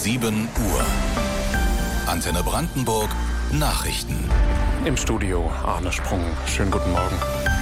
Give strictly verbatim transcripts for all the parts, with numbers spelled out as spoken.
sieben Uhr. Antenne Brandenburg Nachrichten. Im Studio Arne Sprung. Schönen guten Morgen.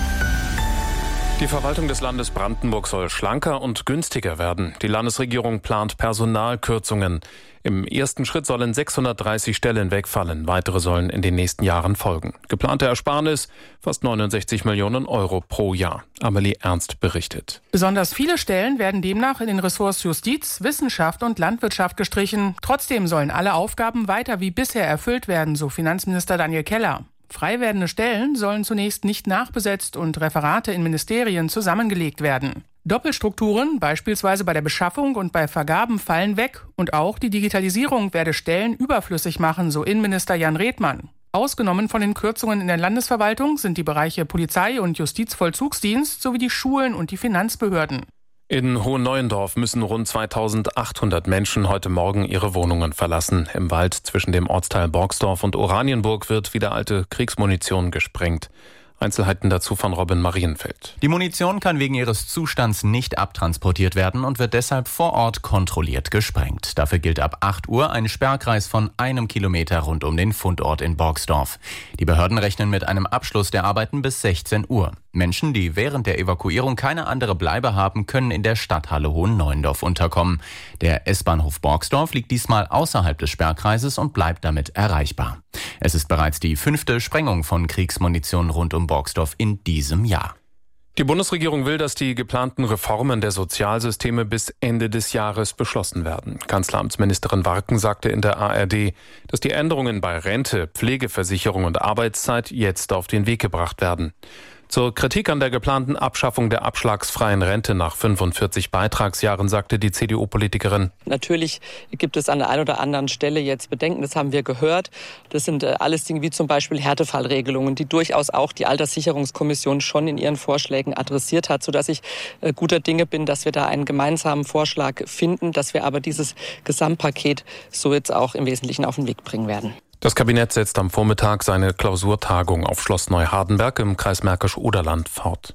Die Verwaltung des Landes Brandenburg soll schlanker und günstiger werden. Die Landesregierung plant Personalkürzungen. Im ersten Schritt sollen sechshundertdreißig Stellen wegfallen. Weitere sollen in den nächsten Jahren folgen. Geplante Ersparnis fast neunundsechzig Millionen Euro pro Jahr. Amelie Ernst berichtet. Besonders viele Stellen werden demnach in den Ressorts Justiz, Wissenschaft und Landwirtschaft gestrichen. Trotzdem sollen alle Aufgaben weiter wie bisher erfüllt werden, so Finanzminister Daniel Keller. Frei werdende Stellen sollen zunächst nicht nachbesetzt und Referate in Ministerien zusammengelegt werden. Doppelstrukturen, beispielsweise bei der Beschaffung und bei Vergaben, fallen weg. Und auch die Digitalisierung werde Stellen überflüssig machen, so Innenminister Jan Redmann. Ausgenommen von den Kürzungen in der Landesverwaltung sind die Bereiche Polizei und Justizvollzugsdienst sowie die Schulen und die Finanzbehörden. In Hohenneuendorf müssen rund zweitausendachthundert Menschen heute Morgen ihre Wohnungen verlassen. Im Wald zwischen dem Ortsteil Borgsdorf und Oranienburg wird wieder alte Kriegsmunition gesprengt. Einzelheiten dazu von Robin Marienfeld. Die Munition kann wegen ihres Zustands nicht abtransportiert werden und wird deshalb vor Ort kontrolliert gesprengt. Dafür gilt ab acht Uhr ein Sperrkreis von einem Kilometer rund um den Fundort in Borgsdorf. Die Behörden rechnen mit einem Abschluss der Arbeiten bis sechzehn Uhr. Menschen, die während der Evakuierung keine andere Bleibe haben, können in der Stadthalle Hohenneuendorf unterkommen. Der S-Bahnhof Borgsdorf liegt diesmal außerhalb des Sperrkreises und bleibt damit erreichbar. Es ist bereits die fünfte Sprengung von Kriegsmunition rund um Borgsdorf in diesem Jahr. Die Bundesregierung will, dass die geplanten Reformen der Sozialsysteme bis Ende des Jahres beschlossen werden. Kanzleramtsministerin Warken sagte in der A R D, dass die Änderungen bei Rente, Pflegeversicherung und Arbeitszeit jetzt auf den Weg gebracht werden. Zur Kritik an der geplanten Abschaffung der abschlagsfreien Rente nach fünfundvierzig Beitragsjahren sagte die C D U-Politikerin: Natürlich gibt es an der einen oder anderen Stelle jetzt Bedenken, das haben wir gehört. Das sind alles Dinge wie zum Beispiel Härtefallregelungen, die durchaus auch die Alterssicherungskommission schon in ihren Vorschlägen adressiert hat, sodass ich guter Dinge bin, dass wir da einen gemeinsamen Vorschlag finden, dass wir aber dieses Gesamtpaket so jetzt auch im Wesentlichen auf den Weg bringen werden. Das Kabinett setzt am Vormittag seine Klausurtagung auf Schloss Neuhardenberg im Kreis Märkisch-Oderland fort.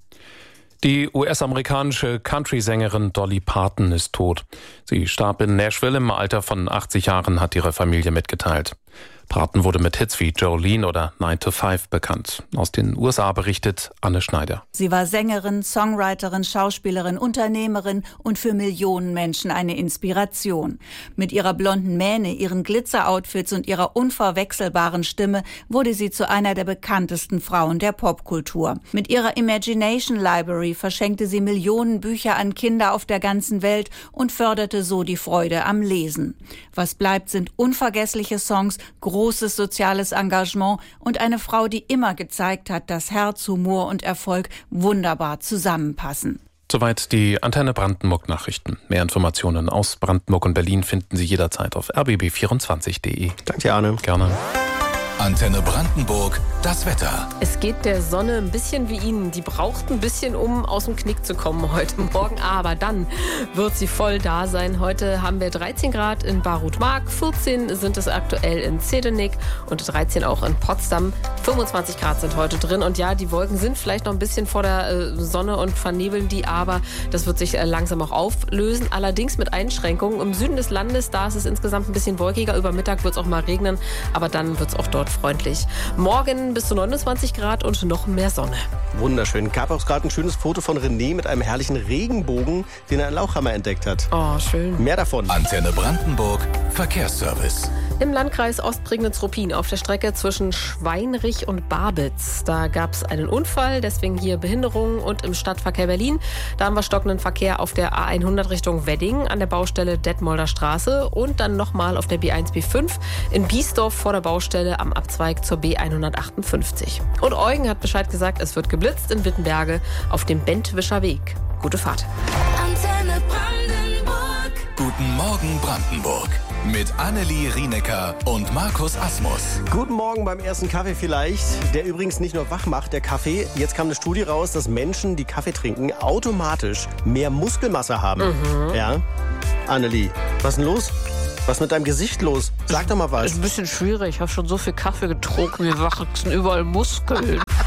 Die U S-amerikanische Country-Sängerin Dolly Parton ist tot. Sie starb in Nashville im Alter von achtzig Jahren, hat ihre Familie mitgeteilt. Parton wurde mit Hits wie Jolene oder nine to five bekannt. Aus den U S A berichtet Anne Schneider. Sie war Sängerin, Songwriterin, Schauspielerin, Unternehmerin und für Millionen Menschen eine Inspiration. Mit ihrer blonden Mähne, ihren Glitzer-Outfits und ihrer unverwechselbaren Stimme wurde sie zu einer der bekanntesten Frauen der Popkultur. Mit ihrer Imagination Library verschenkte sie Millionen Bücher an Kinder auf der ganzen Welt und förderte so die Freude am Lesen. Was bleibt, sind unvergessliche Songs, großes soziales Engagement und eine Frau, die immer gezeigt hat, dass Herz, Humor und Erfolg wunderbar zusammenpassen. Soweit die Antenne Brandenburg Nachrichten. Mehr Informationen aus Brandenburg und Berlin finden Sie jederzeit auf r b b vierundzwanzig punkt de. Danke dir, Arne. Gerne. Antenne Brandenburg, das Wetter. Es geht der Sonne ein bisschen wie Ihnen. Die braucht ein bisschen, um aus dem Knick zu kommen heute Morgen. Aber dann wird sie voll da sein. Heute haben wir dreizehn Grad in Barut-Mark, vierzehn sind es aktuell in Zedenik und dreizehn auch in Potsdam. fünfundzwanzig Grad sind heute drin. Und ja, die Wolken sind vielleicht noch ein bisschen vor der äh, Sonne und vernebeln die, aber das wird sich äh, langsam auch auflösen. Allerdings mit Einschränkungen. Im Süden des Landes, da ist es insgesamt ein bisschen wolkiger. Über Mittag wird es auch mal regnen, aber dann wird es auch dort freundlich. Morgen bis zu neunundzwanzig Grad und noch mehr Sonne. Wunderschön. Gab auch gerade ein schönes Foto von René mit einem herrlichen Regenbogen, den er in Lauchhammer entdeckt hat. Oh, schön. Mehr davon. Antenne Brandenburg, Verkehrsservice. Im Landkreis Ostprignitz-Ruppin auf der Strecke zwischen Schweinrich und Barbitz. Da gab es einen Unfall, deswegen hier Behinderungen. Und im Stadtverkehr Berlin, da haben wir stockenden Verkehr auf der A hundert Richtung Wedding an der Baustelle Detmolder Straße und dann nochmal auf der B eins B fünf in Biesdorf vor der Baustelle am Abzweig zur B hundertachtundfünfzig. Und Eugen hat Bescheid gesagt, es wird geblitzt in Wittenberge auf dem Bentwischer Weg. Gute Fahrt. Antenne Brandenburg. Guten Morgen Brandenburg. Mit Annelie Rienecker und Markus Asmus. Guten Morgen beim ersten Kaffee vielleicht, der übrigens nicht nur wach macht, der Kaffee. Jetzt kam eine Studie raus, dass Menschen, die Kaffee trinken, automatisch mehr Muskelmasse haben. Mhm. Ja, Annelie, was ist denn los? Was ist mit deinem Gesicht los? Sag doch mal was. Ist ein bisschen schwierig. Ich habe schon so viel Kaffee getrunken, mir wachsen überall Muskeln.